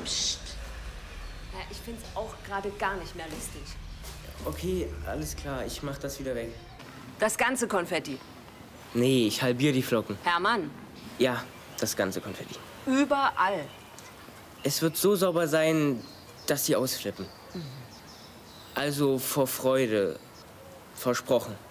Psst. Ja, ich find's auch gerade gar nicht mehr lustig. Okay, alles klar. Ich mach das wieder weg. Das ganze Konfetti? Nee, ich halbiere die Flocken. Hermann? Ja, das ganze Konfetti. Überall. Es wird so sauber sein, dass sie ausflippen. Also vor Freude. Versprochen.